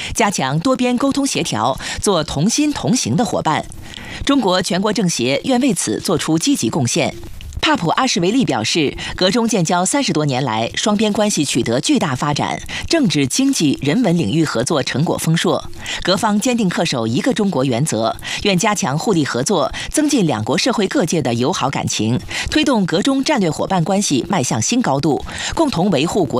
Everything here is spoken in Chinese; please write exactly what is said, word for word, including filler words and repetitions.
加强多边沟通协调，做同心同行的伙伴。中国全国政协愿为此做出积极贡献。帕普阿什维利表示，格中建交三十多年来，双边关系取得巨大发展，政治、经济、人文领域合作成果丰硕。格方坚定恪守一个中国原则，愿加强互利合作，增进两国社会各界的友好感情，推动格中战略伙伴关系迈向新高度，共同维护国